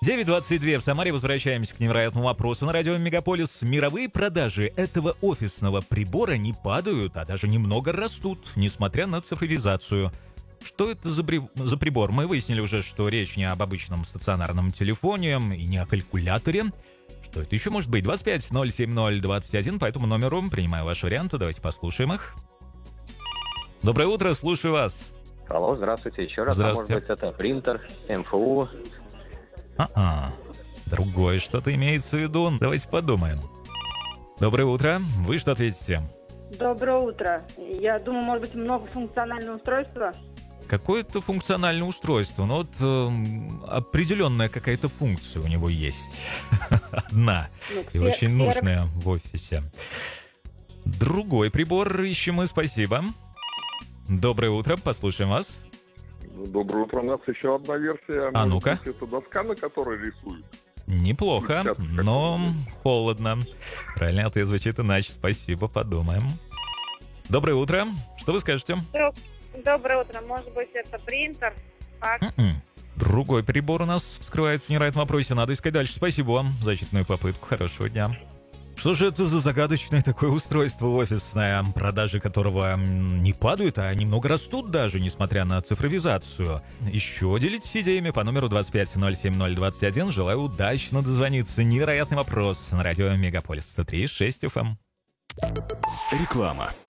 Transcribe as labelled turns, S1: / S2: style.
S1: 9:22 в Самаре. Возвращаемся к невероятному вопросу на радио Мегаполис. Мировые продажи этого офисного прибора не падают, а даже немного растут, несмотря на цифровизацию. Что это за прибор? Мы выяснили уже, что речь не об обычном стационарном телефоне и не о калькуляторе. Что это еще может быть? 25-070-21, по этому номеру принимаю ваши варианты. Давайте послушаем их. Доброе утро, слушаю вас.
S2: Алло, здравствуйте еще раз.
S1: Здравствуйте.
S2: А может быть, это принтер, МФУ?
S1: Другое что-то имеется в виду. Давайте подумаем. Доброе утро. Вы что ответите?
S3: Доброе утро. Я думаю, может быть, многофункциональное устройство.
S1: Какое-то функциональное устройство, но вот определенная какая-то функция у него есть. Одна. И очень нужная в офисе. Другой прибор ищем мы, спасибо. Доброе утро, послушаем вас.
S4: Доброе утро. У нас еще одна версия.
S1: А ну-ка.
S4: Это доска, на которой рисуют.
S1: Неплохо, но холодно. Правильный ответ звучит иначе. Спасибо, подумаем. Доброе утро. Что вы скажете?
S5: Доброе утро. Может быть, это принтер, факс?
S1: Другой прибор у нас скрывается в невероятном вопросе. Надо искать дальше. Спасибо вам за очередную попытку. Хорошего дня. Что же это за загадочное такое устройство офисное, продажи которого не падают, а немного растут даже, несмотря на цифровизацию? Еще делитесь идеями по номеру 25-070-21. Желаю удачно дозвониться. Невероятный вопрос на радио Мегаполис 103.6 FM.
S6: Реклама.